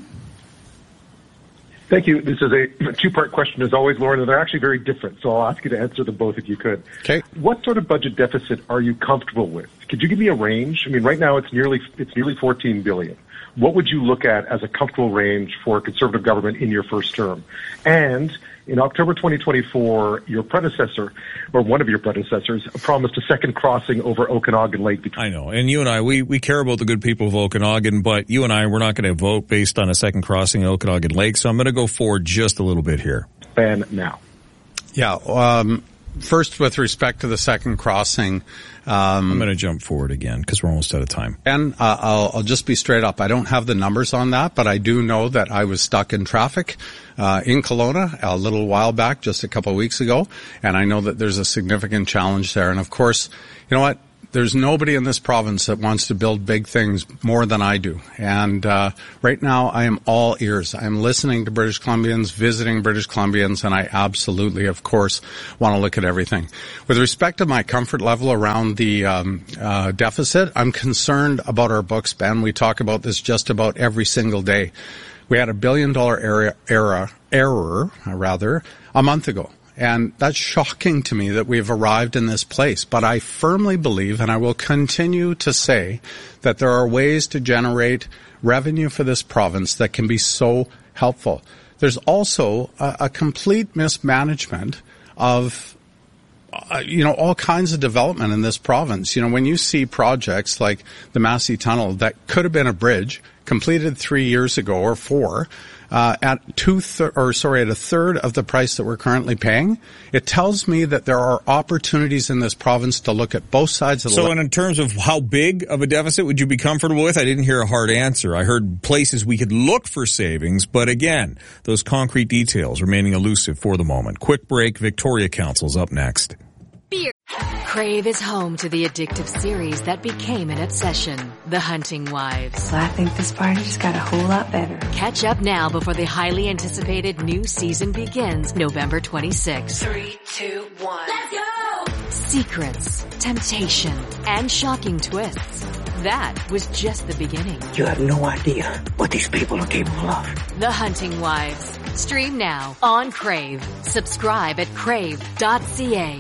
S5: Thank you. This is a two-part question, as always, Lauren, and they're actually very different, so I'll ask you to answer them both if you could.
S4: Okay.
S5: What sort of budget deficit are you comfortable with? Could you give me a range? I mean, right now it's nearly it's nearly fourteen billion dollars. What would you look at as a comfortable range for a Conservative government in your first term? And in October twenty twenty-four, your predecessor, or one of your predecessors, promised a second crossing over Okanagan Lake.
S13: I know. And you and I, we, we care about the good people of Okanagan, but you and I, we're not going to vote based on a second crossing in Okanagan Lake, so I'm going to go forward just a little bit here.
S5: Ban now.
S4: Yeah. Um, first, with respect to the second crossing, Um,
S13: I'm going to jump forward again because we're almost out of time.
S4: And uh, I'll, I'll just be straight up. I don't have the numbers on that, but I do know that I was stuck in traffic uh, in Kelowna a little while back, just a couple of weeks ago, and I know that there's a significant challenge there. And of course, you know what? There's nobody in this province that wants to build big things more than I do. And uh right now, I am all ears. I'm listening to British Columbians, visiting British Columbians, and I absolutely, of course, want to look at everything. With respect to my comfort level around the um uh deficit, I'm concerned about our books, Ben. We talk about this just about every single day. We had a billion-dollar error, error, error, rather, a month ago. And that's shocking to me that we've arrived in this place. But I firmly believe, and I will continue to say, that there are ways to generate revenue for this province that can be so helpful. There's also a, a complete mismanagement of, uh, you know, all kinds of development in this province. You know, when you see projects like the Massey Tunnel that could have been a bridge completed three years ago or four, Uh, at two thir- or sorry, at a third of the price that we're currently paying, it tells me that there are opportunities in this province to look at both sides of the.
S13: So,
S4: le-
S13: in terms of how big of a deficit would you be comfortable with? I didn't hear a hard answer. I heard places we could look for savings, but again, those concrete details remaining elusive for the moment. Quick break. Victoria Council's up next.
S7: Beer. Crave is home to the addictive series that became an obsession, The Hunting Wives.
S15: Well, I think this party just got a whole lot better.
S7: Catch up now before the highly anticipated new season begins November twenty-sixth.
S26: Three, two, one. Let's go!
S7: Secrets, temptation, and shocking twists. That was just the beginning.
S16: You have no idea what these people are capable of.
S7: The Hunting Wives. Stream now on Crave. Subscribe at crave dot c a.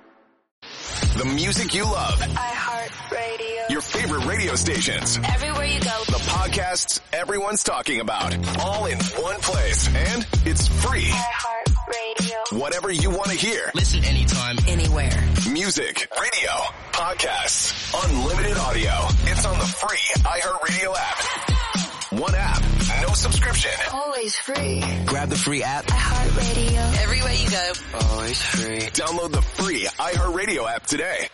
S1: The music you love.
S26: iHeartRadio.
S1: Your favorite radio stations.
S26: Everywhere you go.
S1: The podcasts everyone's talking about. All in one place. And it's free.
S26: iHeartRadio.
S1: Whatever you want to hear.
S3: Listen anytime, anywhere.
S1: Music, radio, podcasts, unlimited audio. It's on the free iHeartRadio app. One app, no subscription.
S26: Always free.
S3: Grab the free app.
S26: iHeartRadio.
S3: Everywhere you go. Always free.
S1: Download the free iHeartRadio app today.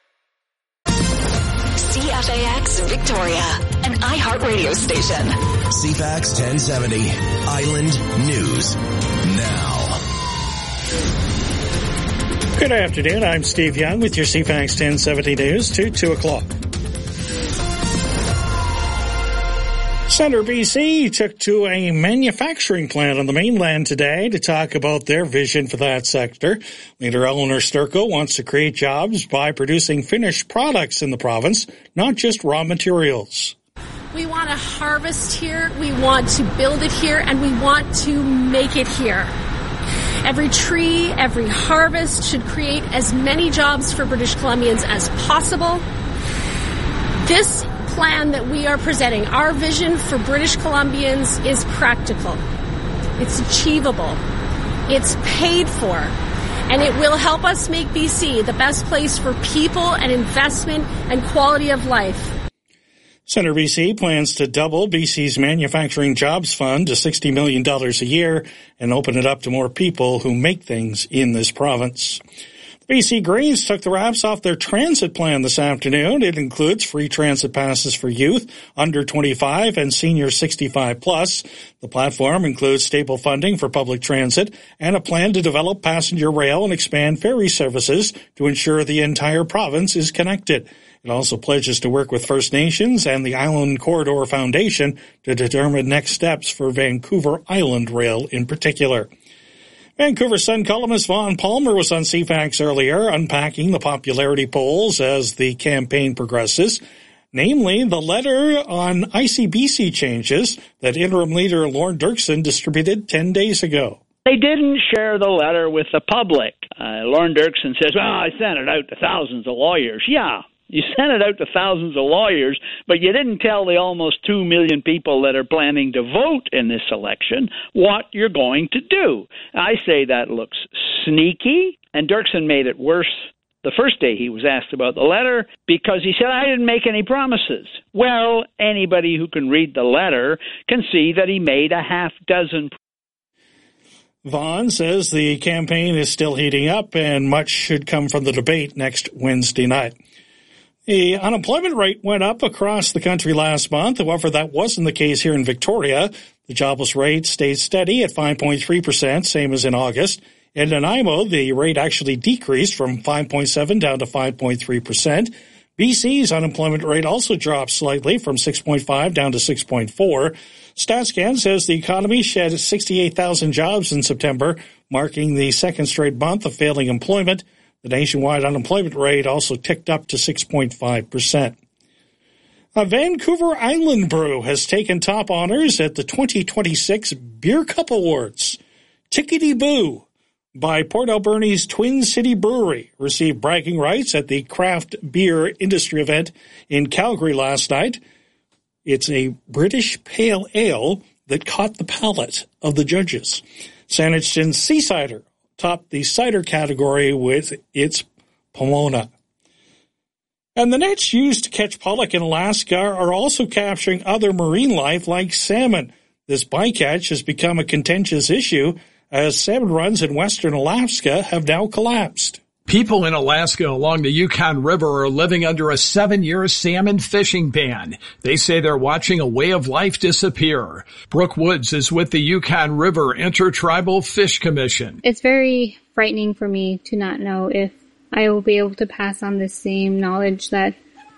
S26: C F A X Victoria, an iHeartRadio station.
S1: C F A X ten seventy, Island News Now.
S18: Good afternoon. I'm Steve Young with your C F A X ten seventy News to two o'clock. Centre B C took to a manufacturing plant on the mainland today to talk about their vision for that sector. Leader Eleanor Sturko wants to create jobs by producing finished products in the province, not just raw materials.
S19: We want to harvest here, we want to build it here, and we want to make it here. Every tree, every harvest should create as many jobs for British Columbians as possible. This plan that we are presenting, our vision for British Columbians, is practical. It's achievable. It's paid for. And it will help us make B C the best place for people and investment and quality of life.
S18: Centre B C plans to double B C's Manufacturing Jobs Fund to sixty million dollars a year and open it up to more people who make things in this province. B C Greens took the wraps off their transit plan this afternoon. It includes free transit passes for youth under twenty-five and seniors sixty-five plus. The platform includes stable funding for public transit and a plan to develop passenger rail and expand ferry services to ensure the entire province is connected. It also pledges to work with First Nations and the Island Corridor Foundation to determine next steps for Vancouver Island Rail in particular. Vancouver Sun columnist Vaughn Palmer was on C FAX earlier, unpacking the popularity polls as the campaign progresses, namely the letter on I C B C changes that interim leader Lorne Dirksen distributed ten days ago.
S8: They didn't share the letter with the public. Uh, Lorne Dirksen says, well, I sent it out to thousands of lawyers. Yeah. You sent it out to thousands of lawyers, but you didn't tell the almost two million people that are planning to vote in this election what you're going to do. I say that looks sneaky, and Dirksen made it worse the first day he was asked about the letter because he said, I didn't make any promises. Well, anybody who can read the letter can see that he made a half dozen promises.
S18: Vaughn says the campaign is still heating up and much should come from the debate next Wednesday night. The unemployment rate went up across the country last month. However, that wasn't the case here in Victoria. The jobless rate stayed steady at five point three percent, same as in August. In Nanaimo, the rate actually decreased from five point seven down to five point three percent. B C's unemployment rate also dropped slightly from six point five down to six point four. StatsCan says the economy shed sixty-eight thousand jobs in September, marking the second straight month of failing employment. The nationwide unemployment rate also ticked up to six point five percent. A Vancouver Island brew has taken top honors at the twenty twenty-six Beer Cup Awards. Tickety Boo by Port Alberni's Twin City Brewery received bragging rights at the craft beer industry event in Calgary last night. It's a British pale ale that caught the palate of the judges. Saanich Sea Cider topped the cider category with its Pomona. And the nets used to catch pollock in Alaska are also capturing other marine life like salmon. This bycatch has become a contentious issue as salmon runs in western Alaska have now collapsed.
S20: People in Alaska along the Yukon River are living under a seven-year salmon fishing ban. They say they're watching a way of life disappear. Brooke Woods is with the Yukon River Intertribal Fish Commission.
S21: It's very frightening for me to not know if I will be able to pass on the same knowledge that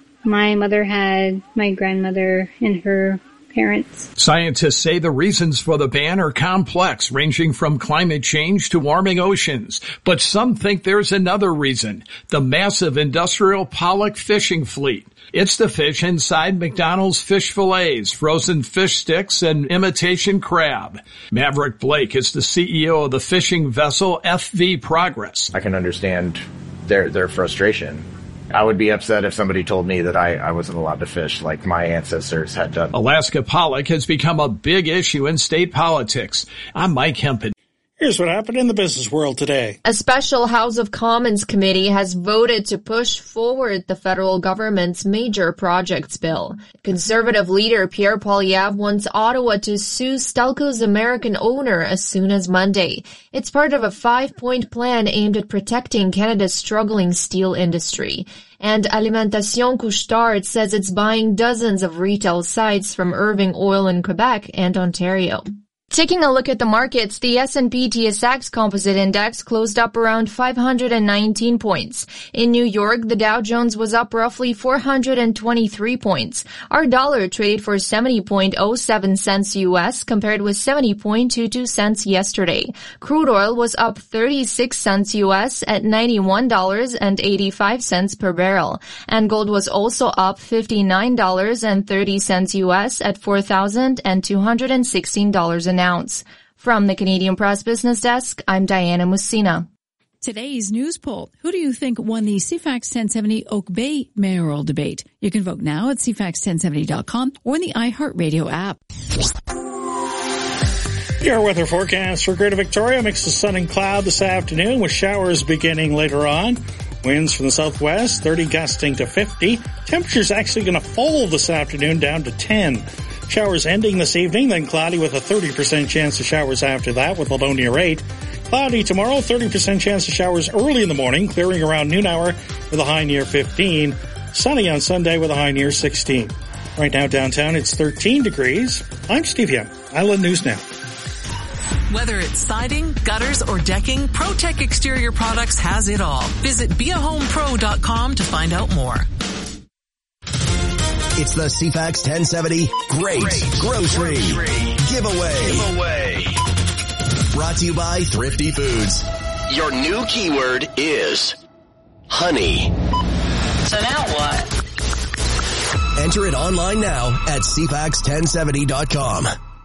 S21: my mother had, my grandmother, and her parents.
S20: Scientists say the reasons for the ban are complex, ranging from climate change to warming oceans. But some think there's another reason, the massive industrial pollock fishing fleet. It's the fish inside McDonald's fish fillets, frozen fish sticks, and imitation crab. Maverick Blake is the C E O of the fishing vessel F V Progress.
S23: I can understand their their frustration. I would be upset if somebody told me that I, I wasn't allowed to fish like my ancestors had done.
S20: Alaska pollock has become a big issue in state politics. I'm Mike Hempen.
S18: Here's what happened in the business world today.
S24: A special House of Commons committee has voted to push forward the federal government's major projects bill. Conservative leader Pierre Poilievre wants Ottawa to sue Stelco's American owner as soon as Monday. It's part of a five-point plan aimed at protecting Canada's struggling steel industry. And Alimentation Couche-Tard says it's buying dozens of retail sites from Irving Oil in Quebec and Ontario. Taking a look at the markets, the S and P T S X Composite Index closed up around five hundred nineteen points. In New York, the Dow Jones was up roughly four hundred twenty-three points. Our dollar traded for seventy point oh seven cents U S compared with seventy point two two cents yesterday. Crude oil was up thirty-six cents U S at ninety-one dollars and eighty-five cents per barrel. And gold was also up fifty-nine dollars and thirty cents U S at four thousand two hundred sixteen dollars an ounce. From the Canadian Press Business Desk, I'm Diana Mussina.
S25: Today's news poll. Who do you think won the C FAX ten seventy Oak Bay mayoral debate? You can vote now at C FAX ten seventy dot com or in the iHeartRadio app.
S18: Your weather forecast for Greater Victoria: mix of sun and cloud this afternoon with showers beginning later on. Winds from the southwest, thirty gusting to fifty. Temperature's actually going to fall this afternoon down to ten. Showers ending this evening, then cloudy with a thirty percent chance of showers after that with a low near eight. Cloudy tomorrow, thirty percent chance of showers early in the morning, clearing around noon hour with a high near fifteen. Sunny on Sunday with a high near sixteen. Right now downtown it's thirteen degrees. I'm Steve Young, Island News Now.
S9: Whether it's siding, gutters, or decking, ProTech Exterior Products has it all. Visit be a home pro dot com to find out more.
S1: It's the C FAX ten seventy Great, Great Grocery, Grocery Giveaway. Giveaway. Brought to you by Thrifty Foods. Your new keyword is honey.
S10: So now what?
S1: Enter it online now at C FAX ten seventy dot com.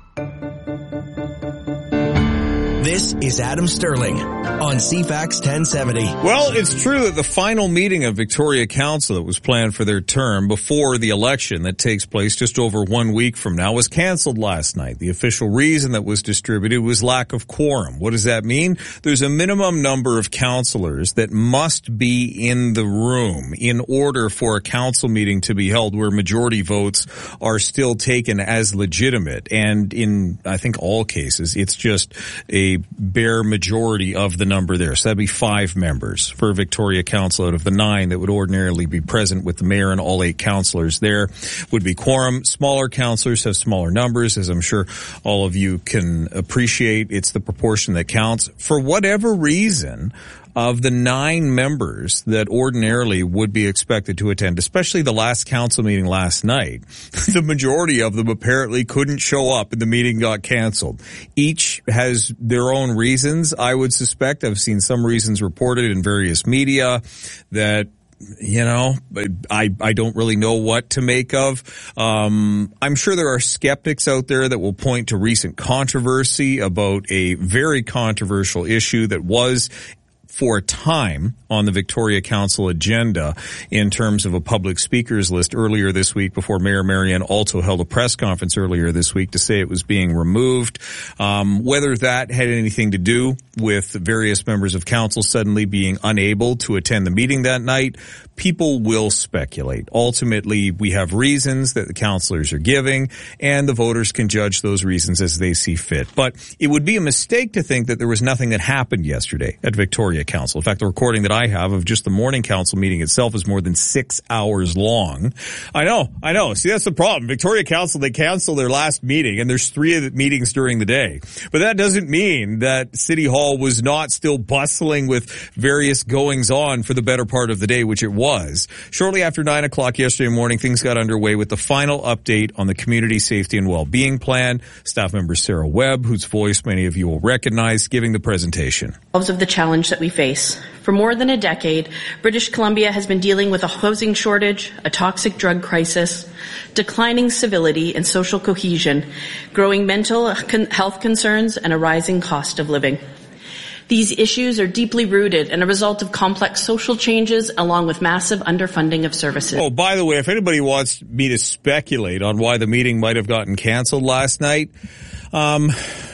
S1: This is Adam Sterling on C FAX ten seventy.
S13: Well, it's true that the final meeting of Victoria Council that was planned for their term before the election that takes place just over one week from now was canceled last night. The official reason that was distributed was lack of quorum. What does that mean? There's a minimum number of councillors that must be in the room in order for a council meeting to be held where majority votes are still taken as legitimate. And in, I think, all cases, it's just a bare majority of the number there. So that'd be five members for Victoria Council out of the nine that would ordinarily be present, with the mayor and all eight councillors there would be quorum. Smaller councillors have smaller numbers, as I'm sure all of you can appreciate. It's the proportion that counts. For whatever reason, of the nine members that ordinarily would be expected to attend, especially the last council meeting last night, the majority of them apparently couldn't show up and the meeting got canceled. Each has their own reasons, I would suspect. I've seen some reasons reported in various media that, you know, I, I don't really know what to make of. Um, I'm sure there are skeptics out there that will point to recent controversy about a very controversial issue that was for a time on the Victoria Council agenda in terms of a public speakers list earlier this week, before Mayor Marianne also held a press conference earlier this week to say it was being removed. Um, whether that had anything to do with various members of council suddenly being unable to attend the meeting that night, people will speculate. Ultimately, we have reasons that the councillors are giving, and the voters can judge those reasons as they see fit. But it would be a mistake to think that there was nothing that happened yesterday at Victoria Council. In fact, the recording that I have of just the morning council meeting itself is more than six hours long. I know, I know. See, that's the problem. Victoria Council, they cancel their last meeting, and there's three of the meetings during the day. But that doesn't mean that City Hall was not still bustling with various goings-on for the better part of the day, which it was. Shortly after nine o'clock yesterday morning, things got underway with the final update on the Community Safety and Wellbeing Plan. Staff member Sarah Webb, whose voice many of you will recognize, giving the presentation.
S11: Of the challenge that we face. For more than a decade, British Columbia has been dealing with a housing shortage, a toxic drug crisis, declining civility and social cohesion, growing mental health concerns, and a rising cost of living. These issues are deeply rooted and a result of complex social changes along with massive underfunding of services.
S13: Oh, by the way, if anybody wants me to speculate on why the meeting might have gotten canceled last night, um...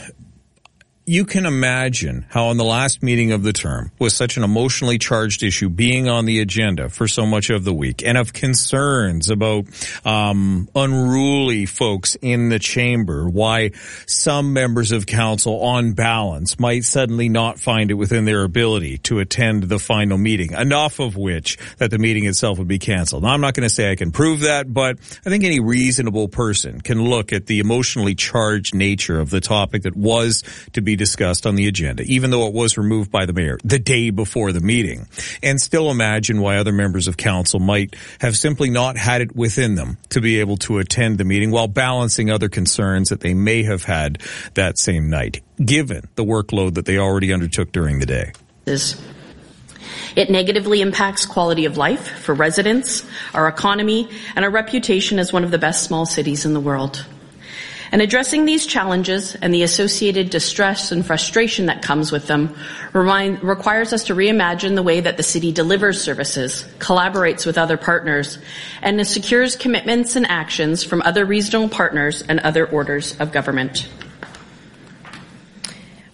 S13: you can imagine how on the last meeting of the term, with such an emotionally charged issue being on the agenda for so much of the week, and of concerns about um unruly folks in the chamber, why some members of council on balance might suddenly not find it within their ability to attend the final meeting, enough of which that the meeting itself would be canceled. Now, I'm not going to say I can prove that, but I think any reasonable person can look at the emotionally charged nature of the topic that was to be discussed on the agenda, even though it was removed by the mayor the day before the meeting, and still imagine why other members of council might have simply not had it within them to be able to attend the meeting while balancing other concerns that they may have had that same night, given the workload that they already undertook during the day.
S11: It negatively impacts quality of life for residents, our economy, and our reputation as one of the best small cities in the world. And addressing these challenges and the associated distress and frustration that comes with them remind, requires us to reimagine the way that the city delivers services, collaborates with other partners, and secures commitments and actions from other regional partners and other orders of government.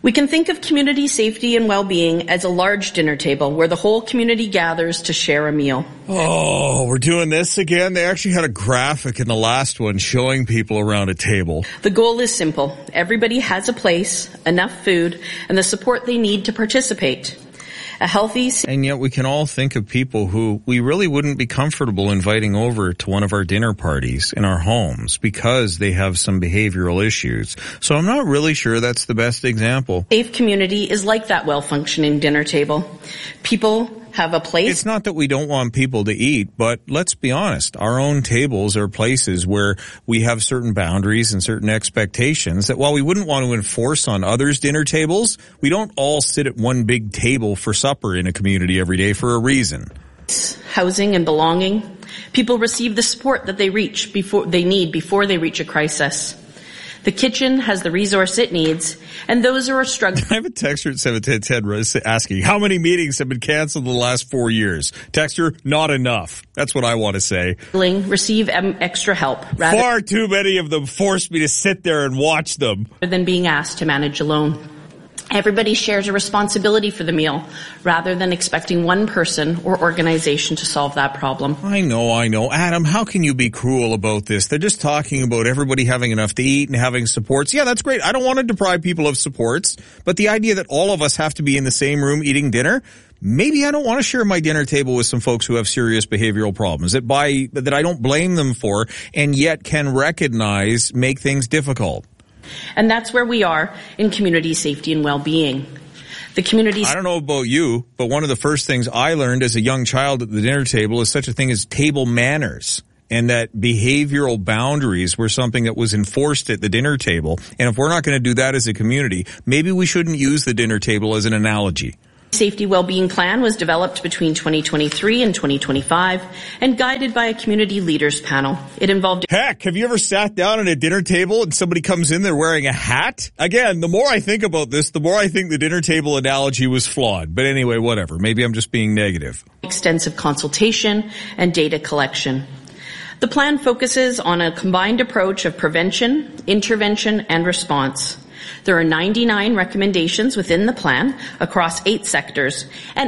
S11: We can think of community safety and well-being as a large dinner table where the whole community gathers to share a meal.
S13: Oh, we're doing this again? They actually had a graphic in the last one showing people around a table.
S11: The goal is simple. Everybody has a place, enough food, and the support they need to participate. A healthy...
S13: And yet we can all think of people who we really wouldn't be comfortable inviting over to one of our dinner parties in our homes because they have some behavioral issues. So I'm not really sure that's the best example.
S11: Safe community is like that well-functioning dinner table. People have a place.
S13: It's not that we don't want people to eat, but let's be honest. Our own tables are places where we have certain boundaries and certain expectations that while we wouldn't want to enforce on others' dinner tables, we don't all sit at one big table for supper in a community every day for a reason.
S11: Housing and belonging. People receive the support that they reach before they need before they reach a crisis. The kitchen has the resource it needs, and those who are struggling...
S13: I have a texter at seven ten ten asking, how many meetings have been canceled in the last four years? Texter, not enough. That's what I want to say.
S11: ...receive extra help. Rather
S13: Far too many of them forced me to sit there and watch them.
S11: ...rather than being asked to manage alone. Everybody shares a responsibility for the meal, rather than expecting one person or organization to solve that problem.
S13: I know, I know. Adam, how can you be cruel about this? They're just talking about everybody having enough to eat and having supports. Yeah, that's great. I don't want to deprive people of supports, but the idea that all of us have to be in the same room eating dinner, maybe I don't want to share my dinner table with some folks who have serious behavioral problems that by, that I don't blame them for and yet can recognize make things difficult.
S11: And that's where we are in community safety and well-being. The community...
S13: I don't know about you, but one of the first things I learned as a young child at the dinner table is such a thing as table manners, and that behavioral boundaries were something that was enforced at the dinner table. And if we're not going to do that as a community, maybe we shouldn't use the dinner table as an analogy.
S11: Safety Wellbeing Plan was developed between twenty twenty-three and twenty twenty-five and guided by a community leaders panel. It involved...
S13: Heck, have you ever sat down at a dinner table and somebody comes in, they're wearing a hat? Again, the more I think about this, the more I think the dinner table analogy was flawed. But anyway, whatever. Maybe I'm just being negative.
S11: Extensive consultation and data collection. The plan focuses on a combined approach of prevention, intervention, and response. There are ninety-nine recommendations within the plan across eight sectors, and